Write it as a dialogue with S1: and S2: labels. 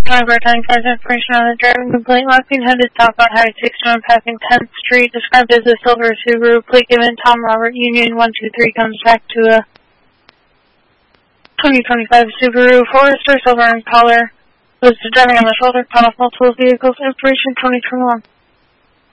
S1: 2495 information on the driving complaint. Walking headed southbound Highway 61 passing 10th Street, described as a silver Subaru. Plate given Tom Robert Union 123 comes back to a 2025 Subaru Forester, silver in color. Was driving on the shoulder, cut off multiple vehicles. Information 2021.